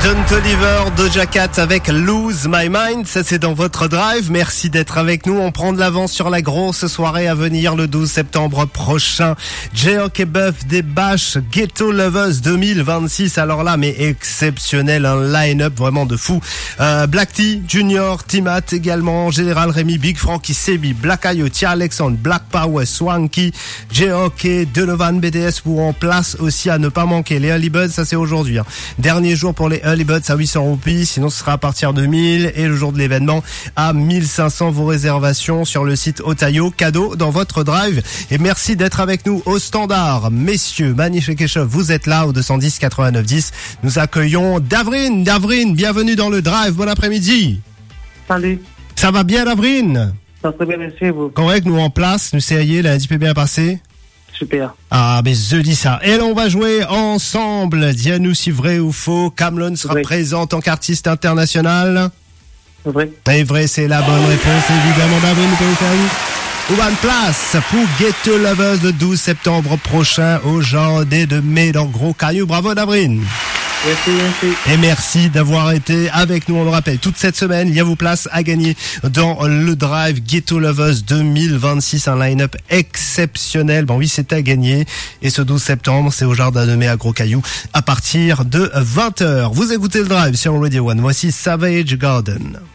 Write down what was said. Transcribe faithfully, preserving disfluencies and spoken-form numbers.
Don't Oliver, Doja Cat avec Lose My Mind, ça c'est dans votre drive. Merci d'être avec nous. On prend de l'avance sur la grosse soirée à venir le douze septembre prochain. J-Rock et Buff des Bâches, Ghetto Lovers deux mille vingt-six. Alors là, mais exceptionnel, un line-up vraiment de fou. Euh, Black T, Junior, Timat également, Général Rémi, Big Frankie, Sebi, Black Ayo, Tia Alexandre, Black Power, Swanky, J-Rock et Donovan B D S pour en place aussi à ne pas manquer. Les Early Buds, ça c'est aujourd'hui. Hein. Dernier jour pour les Early Buds à huit cents roupies, sinon ce sera à partir de mille et le jour de l'événement à mille cinq cents. Vos réservations sur le site Otayo, cadeau dans votre drive. Et merci d'être avec nous au standard. Messieurs, Manish et Keshav, vous êtes là au deux cent dix quatre-vingt-neuf dix. Nous accueillons Davrine. Davrine, bienvenue dans le drive. Bon après-midi. Salut. Ça va bien, Davrine? Ça va très bien, merci, vous. Correct, nous en place, nous ça y est, lundi peut bien passer. Super. Ah, mais je dis ça. Et là, on va jouer ensemble. Dis-nous si vrai ou faux. Camelon sera vrai. présent en tant qu'artiste international. Vrai. Et vrai, c'est la bonne réponse, évidemment. Davrine, nous pouvons faire une bonne place pour Ghetto Lovers le douze septembre prochain au Jardin de Mai dans Gros Caillou. Bravo, Davrine. Merci, merci. Et merci d'avoir été avec nous. On le rappelle, toute cette semaine, il y a vos places à gagner dans le Drive Ghetto Lovers deux mille vingt-six. Un line-up exceptionnel. Bon oui, c'est à gagner. Et ce douze septembre, c'est au Jardin de Mai à Gros Caillou à partir de vingt heures. Vous écoutez le Drive sur Radio One. Voici Savage Garden.